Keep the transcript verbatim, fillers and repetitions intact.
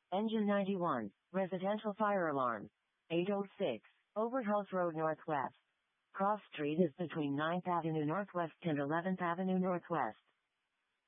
Engine ninety-one. Residential fire alarm. eight oh six. Overhouse Road Northwest. Cross Street is between ninth Avenue Northwest and eleventh Avenue Northwest.